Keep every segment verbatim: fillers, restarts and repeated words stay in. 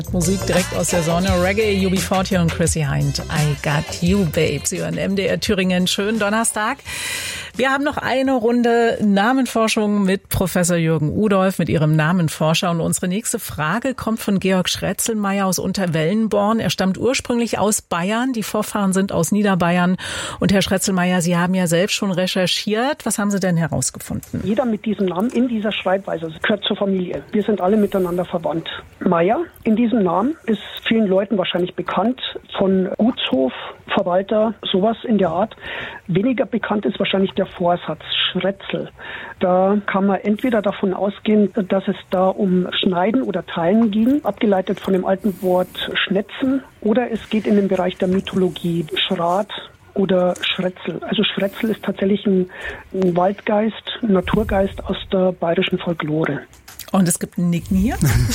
Musik direkt aus der Sonne. Reggae, U B vierzig und Chrissy Hind. I got you, babe. Sie hören M D R Thüringen. Schönen Donnerstag. Wir haben noch eine Runde Namenforschung mit Professor Jürgen Udolph, mit Ihrem Namenforscher. Und unsere nächste Frage kommt von Georg Schretzelmeier aus Unterwellenborn. Er stammt ursprünglich aus Bayern. Die Vorfahren sind aus Niederbayern. Und Herr Schretzelmeier, Sie haben ja selbst schon recherchiert. Was haben Sie denn herausgefunden? Jeder mit diesem Namen in dieser Schreibweise gehört zur Familie. Wir sind alle miteinander verwandt. Meier in diesem Namen ist vielen Leuten wahrscheinlich bekannt, von Gutshof, Verwalter, sowas in der Art. Weniger bekannt ist wahrscheinlich der Vorsatz Schretzel. Da kann man entweder davon ausgehen, dass es da um Schneiden oder Teilen ging, abgeleitet von dem alten Wort Schnetzen, oder es geht in den Bereich der Mythologie, Schrat oder Schretzel. Also Schretzel ist tatsächlich ein, ein Waldgeist, ein Naturgeist aus der bayerischen Folklore. Und es gibt ein Nicken hier.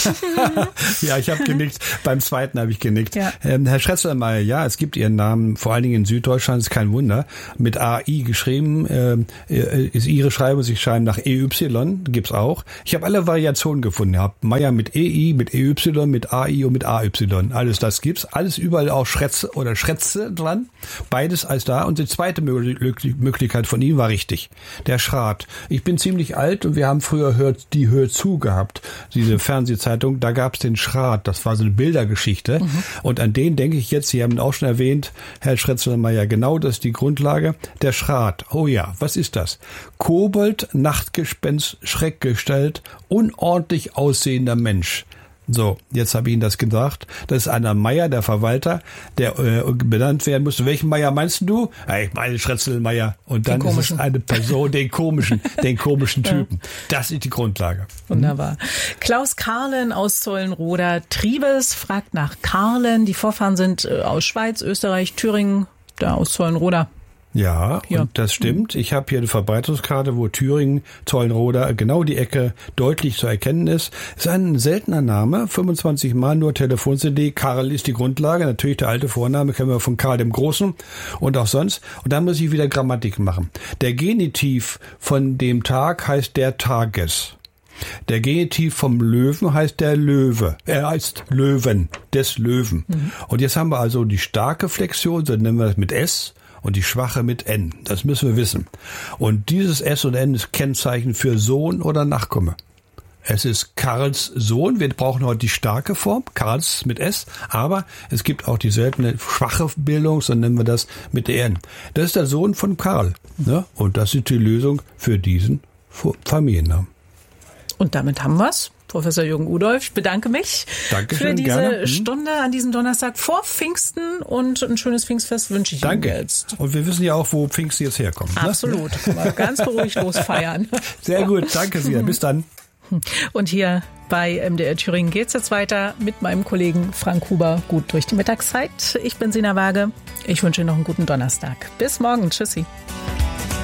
Ja, ich habe genickt. Beim zweiten habe ich genickt. Ja. Ähm, Herr Schretzelmeier, ja, es gibt Ihren Namen, vor allen Dingen in Süddeutschland, ist kein Wunder. Mit A I geschrieben, äh, ist Ihre Schreibung, Sie schreiben nach E Y, gibt's auch. Ich habe alle Variationen gefunden. Ich habe Meier mit E I, mit E Y, mit A I und mit A Y. Alles das gibt's. Alles überall auch Schretze oder Schretze dran. Beides als da. Und die zweite Möglichkeit von Ihnen war richtig. Der Schrat. Ich bin ziemlich alt und wir haben früher hört, die Hör zu gehabt, diese Fernsehzeitung, da gab es den Schrat, das war so eine Bildergeschichte, mhm. Und an den denke ich jetzt, Sie haben ihn auch schon erwähnt, Herr Schretzelmeier, genau das ist die Grundlage, der Schrat. Oh ja, was ist das? Kobold, Nachtgespenst, Schreckgestalt, unordentlich aussehender Mensch. So, jetzt habe ich Ihnen das gesagt. Das ist einer Meier, der Verwalter, der äh, benannt werden musste. Welchen Meier meinst du? Ja, ich meine Schretzelmeier. Und dann ist es eine Person, den komischen, den komischen Typen. Ja. Das ist die Grundlage. Wunderbar. Klaus Karlen aus Zollenroda Triebes fragt nach Karlen. Die Vorfahren sind äh, aus Schweiz, Österreich, Thüringen, da aus Zollenroda. Ja, ja, und das stimmt. Ich habe hier eine Verbreitungskarte, wo Thüringen, Zollenroda, genau die Ecke deutlich zu erkennen ist. Ist ein seltener Name, fünfundzwanzig Mal nur Telefon-C D. Karl ist die Grundlage, natürlich der alte Vorname, kennen wir von Karl dem Großen und auch sonst. Und dann muss ich wieder Grammatik machen. Der Genitiv von dem Tag heißt der Tages. Der Genitiv vom Löwen heißt der Löwe. Er heißt Löwen, des Löwen. Mhm. Und jetzt haben wir also die starke Flexion, so nennen wir das mit S, und die schwache mit N. Das müssen wir wissen. Und dieses S und N ist Kennzeichen für Sohn oder Nachkomme. Es ist Karls Sohn. Wir brauchen heute die starke Form, Karls mit S. Aber es gibt auch die seltene schwache Bildung, so nennen wir das mit der N. Das ist der Sohn von Karl. Ne? Und das ist die Lösung für diesen Familiennamen. Und damit haben wir's. Professor Jürgen Udolph, ich bedanke mich Dankeschön, für diese gerne. Stunde an diesem Donnerstag vor Pfingsten, und ein schönes Pfingstfest wünsche ich Danke. Ihnen jetzt. Und wir wissen ja auch, wo Pfingsten jetzt herkommt. Absolut. Ne? Mal ganz beruhigt losfeiern. Sehr gut, danke sehr. Bis dann. Und hier bei M D R Thüringen geht's jetzt weiter mit meinem Kollegen Frank Huber gut durch die Mittagszeit. Ich bin Sina Waage. Ich wünsche Ihnen noch einen guten Donnerstag. Bis morgen. Tschüssi.